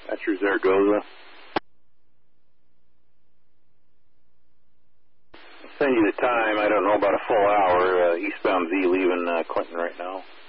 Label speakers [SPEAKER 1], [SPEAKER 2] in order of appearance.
[SPEAKER 1] That's your Zaragoza. I'll send you the time. I don't know, about a full hour. Eastbound Z leaving Clinton right now.